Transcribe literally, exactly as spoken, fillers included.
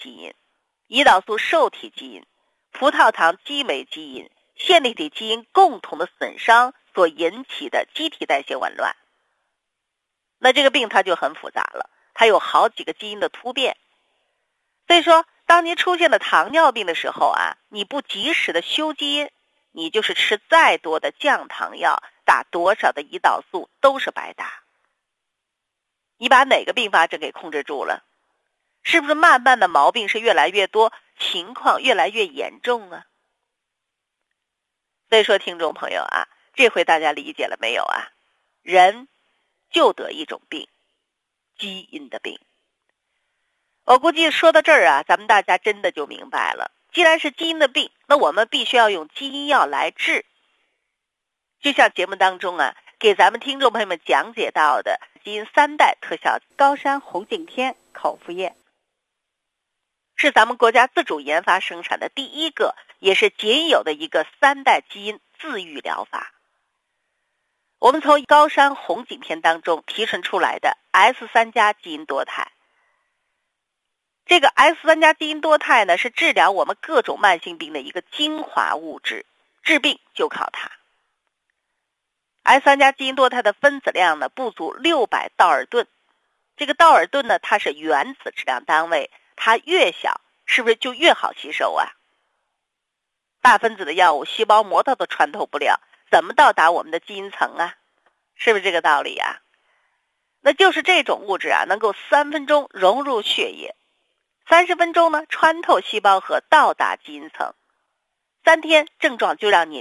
基因、胰岛素受体基因、葡萄糖激酶基因、线粒体基因共同的损伤所引起的机体代谢紊乱。那这个病它就很复杂了，它有好几个基因的突变。所以说当你出现了糖尿病的时候啊，你不及时的修基因，你就是吃再多的降糖药，打多少的胰岛素都是白打。你把哪个并发症给控制住了？是不是慢慢的毛病是越来越多，情况越来越严重啊？所以说听众朋友啊，这回大家理解了没有啊？人就得一种病，基因的病。我估计说到这儿啊，咱们大家真的就明白了，既然是基因的病，那我们必须要用基因药来治。就像节目当中啊，给咱们听众朋友们讲解到的基因三代特效高山红景天口服液，是咱们国家自主研发生产的第一个也是仅有的一个三代基因自愈疗法。我们从高山红景天当中提纯出来的 S 三 加基因多肽，这个 S 三 加基因多肽呢，是治疗我们各种慢性病的一个精华物质，治病就靠它。S 三 加基因多肽的分子量呢不足六百道尔顿，这个道尔顿呢它是原子质量单位，它越小是不是就越好吸收啊？大分子的药物细胞膜它都穿透不了，怎么到达我们的基因层啊？是不是这个道理啊？那就是这种物质啊能够三分钟融入血液，三十分钟呢穿透细胞核到达基因层，三天症状就让你